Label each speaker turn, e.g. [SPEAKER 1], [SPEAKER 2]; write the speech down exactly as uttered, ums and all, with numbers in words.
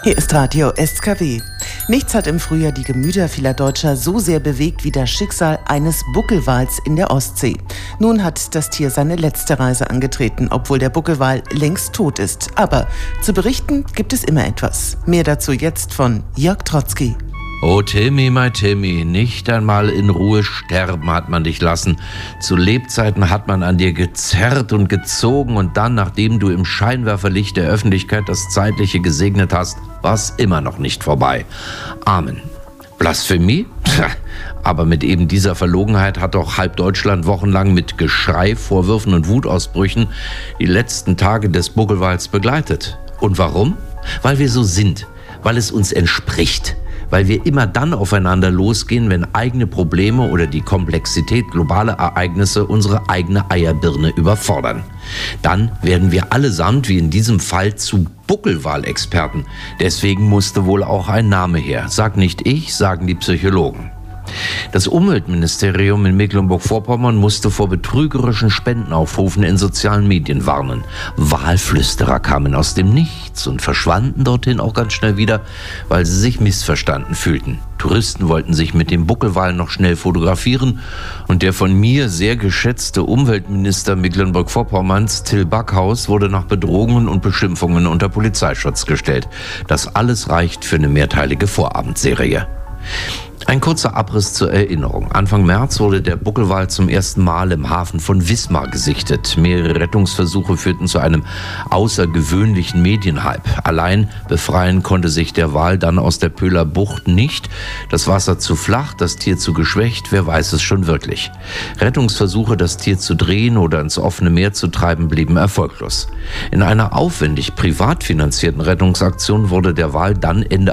[SPEAKER 1] Hier ist Radio S K W. Nichts hat im Frühjahr die Gemüter vieler Deutscher so sehr bewegt wie das Schicksal eines Buckelwals in der Ostsee. Nun hat das Tier seine letzte Reise angetreten, obwohl der Buckelwal längst tot ist. Aber zu berichten gibt es immer etwas. Mehr dazu jetzt von Jörg Trotzki.
[SPEAKER 2] Oh Timmy, my Timmy, nicht einmal in Ruhe sterben hat man dich lassen. Zu Lebzeiten hat man an dir gezerrt und gezogen und dann, nachdem du im Scheinwerferlicht der Öffentlichkeit das Zeitliche gesegnet hast, war es immer noch nicht vorbei. Amen. Blasphemie? Aber mit eben dieser Verlogenheit hat doch halb Deutschland wochenlang mit Geschrei, Vorwürfen und Wutausbrüchen die letzten Tage des Buckelwals begleitet. Und warum? Weil wir so sind, weil es uns entspricht. Weil wir immer dann aufeinander losgehen, wenn eigene Probleme oder die Komplexität globaler Ereignisse unsere eigene Eierbirne überfordern. Dann werden wir allesamt, wie in diesem Fall, zu Buckelwalexperten. Deswegen musste wohl auch ein Name her. Sag nicht ich, sagen die Psychologen. Das Umweltministerium in Mecklenburg-Vorpommern musste vor betrügerischen Spendenaufrufen in sozialen Medien warnen. Walflüsterer kamen aus dem Nichts und verschwanden dorthin auch ganz schnell wieder, weil sie sich missverstanden fühlten. Touristen wollten sich mit dem Buckelwal noch schnell fotografieren und der von mir sehr geschätzte Umweltminister Mecklenburg-Vorpommerns, Till Backhaus, wurde nach Bedrohungen und Beschimpfungen unter Polizeischutz gestellt. Das alles reicht für eine mehrteilige Vorabendserie. Ein kurzer Abriss zur Erinnerung. Anfang März wurde der Buckelwal zum ersten Mal im Hafen von Wismar gesichtet. Mehrere Rettungsversuche führten zu einem außergewöhnlichen Medienhype. Allein befreien konnte sich der Wal dann aus der Pöhler Bucht nicht. Das Wasser zu flach, das Tier zu geschwächt, wer weiß es schon wirklich. Rettungsversuche, das Tier zu drehen oder ins offene Meer zu treiben, blieben erfolglos. In einer aufwendig privat finanzierten Rettungsaktion wurde der Wal dann Ende